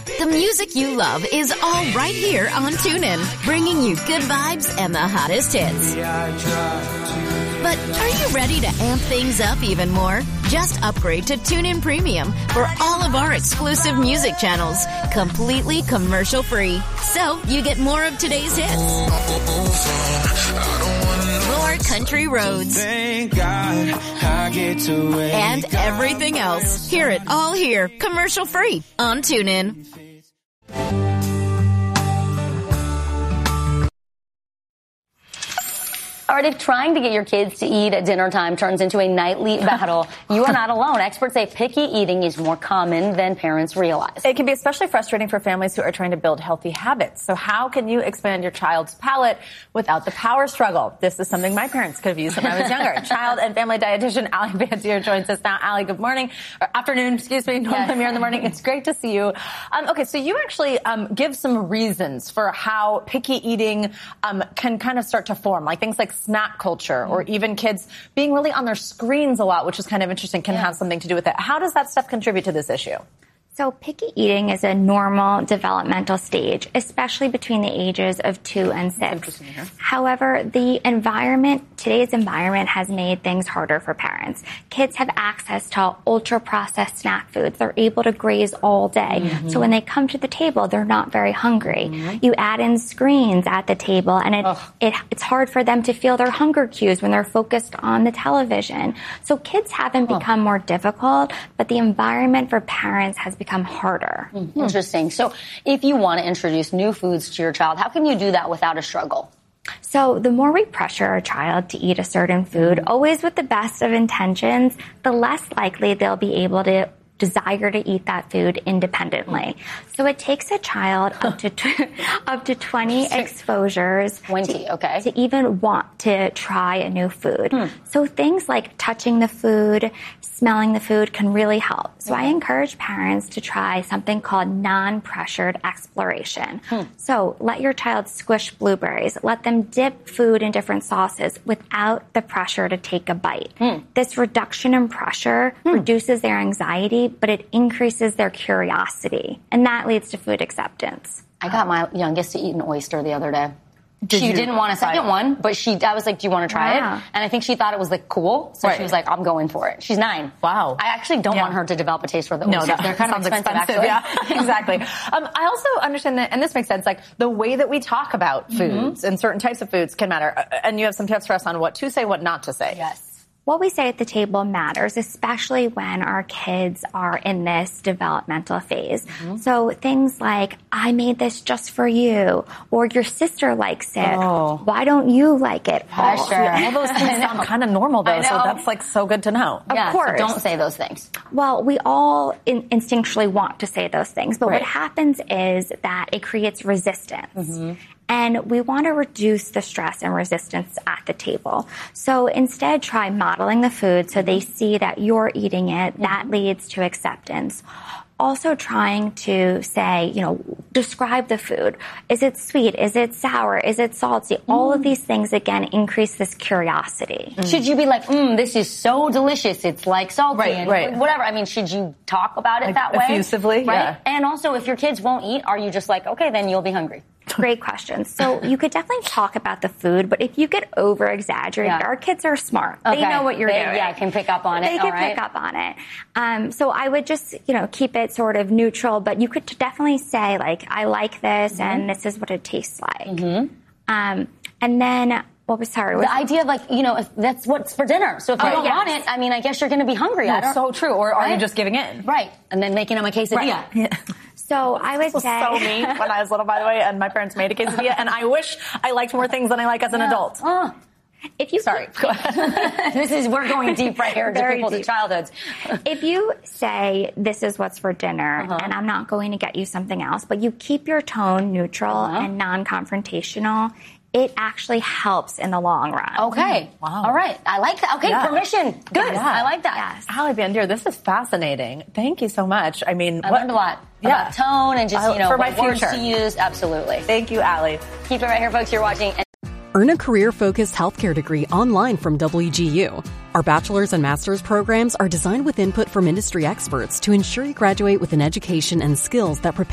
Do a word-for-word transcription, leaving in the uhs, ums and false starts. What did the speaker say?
The music you love is all right here on TuneIn, bringing you good vibes and the hottest hits. But are you ready to amp things up even more? Just upgrade to TuneIn Premium for all of our exclusive music channels, completely commercial-free. So you get more of today's hits, more country roads, Thank God I get to wake and everything else. Hear it all here, commercial-free on TuneIn. All right, if trying to get your kids to eat at dinner time turns into a nightly battle, you are not alone. Experts say picky eating is more common than parents realize. It can be especially frustrating for families who are trying to build healthy habits. So how can you expand your child's palate without the power struggle? This is something my parents could have used when I was younger. Child and family dietitian Allie Bandier joins us now. Allie, good morning. Or afternoon, excuse me. Normally I'm here in the morning. It's great to see you. Um, okay, so you actually um, give some reasons for how picky eating um, can kind of start to form, like things like snack culture, or even kids being really on their screens a lot, which is kind of interesting, can have something to do with it. How does that stuff contribute to this issue? So picky eating is a normal developmental stage, especially between the ages of two and six. However, the environment, today's environment has made things harder for parents. Kids have access to ultra-processed snack foods. They're able to graze all day. Mm-hmm. So when they come to the table, they're not very hungry. Mm-hmm. You add in screens at the table, and it, it it's hard for them to feel their hunger cues when they're focused on the television. So kids haven't oh. become more difficult, but the environment for parents has become harder. Mm-hmm. Interesting. So if you want to introduce new foods to your child, how can you do that without a struggle? So the more we pressure a child to eat a certain food, always with the best of intentions, the less likely they'll be able to desire to eat that food independently. So it takes a child up to up to twenty exposures twenty, to, okay. to even want to try a new food. Hmm. So things like touching the food, smelling the food can really help. So I encourage parents to try something called non-pressured exploration. Hmm. So let your child squish blueberries. Let them dip food in different sauces without the pressure to take a bite. Hmm. This reduction in pressure hmm. reduces their anxiety, but it increases their curiosity. And that leads to food acceptance. I got my youngest to eat an oyster the other day. Did she you didn't want a second one, but she, I was like, do you want to try Wow. it? And I think she thought it was like cool. So Right. she was like, I'm going for it. She's nine. Wow. I actually don't Yeah. want her to develop a taste for the No, oysters. that They're kind of sounds expensive, expensive. actually. Yeah, exactly. Um, I also understand that, and this makes sense, like the way that we talk about foods mm-hmm. and certain types of foods can matter. And you have some tips for us on what to say, what not to say. Yes. What we say at the table matters, especially when our kids are in this developmental phase. Mm-hmm. So things like, I made this just for you, or your sister likes it. Oh. Why don't you like it? Oh, sure. All those things sound kind of normal, though, so that's like so good to know. Yeah, of course. So don't say those things. Well, we all in- instinctually want to say those things, but Right. what happens is that it creates resistance. Mm-hmm. And we want to reduce the stress and resistance at the table. So instead, try modeling the food so they see that you're eating it. Mm-hmm. That leads to acceptance. Also trying to say, you know, describe the food. Is it sweet? Is it sour? Is it salty? Mm. All of these things, again, increase this curiosity. Mm. Should you be like, mm, this is so delicious, it's like salty Right, and right. whatever? I mean, should you talk about it Like that way? effusively, right? yeah. And also, if your kids won't eat, are you just like, okay, then you'll be hungry? Great question. So you could definitely talk about the food, but if you get over exaggerated, Yeah. our kids are smart. Okay. They know what you're They, doing. Yeah, can pick up on it. They All can right. pick up on it. Um, so I would just, you know, keep it sort of neutral, but you could definitely say, like, I like this Mm-hmm. and this is what it tastes like. Mm-hmm. Um, and then, what was, sorry. The idea of like, you know, if that's what's for dinner. So if you Oh, don't yes. want it, I mean, I guess you're going to be hungry. I That's don't, so true. Or are you Right? just giving in? Right. And then making them a quesadilla. Right. Yeah. So I would This was say. so me when I was little, by the way, and my parents made a quesadilla, and I wish I liked more things than I like as an adult. Oh. If you Sorry. Go ahead. This is, we're going deep right here to Very people's deep. childhoods. If you say, this is what's for dinner, Uh-huh. and I'm not going to get you something else, but you keep your tone neutral Uh-huh. and non-confrontational, it actually helps in the long run. Okay. Wow. All right. I like that. Okay. Yeah. Permission. Good. Yeah. I like that. Yes. Allie Bandier, this is fascinating. Thank you so much. I mean, I what- learned a lot Yeah. about tone and just, I- you know, for my what words future. to use. Absolutely. Thank you, Allie. Keep it right here, folks. You're watching. Earn a career-focused healthcare degree online from W G U. Our bachelor's and master's programs are designed with input from industry experts to ensure you graduate with an education and skills that prepare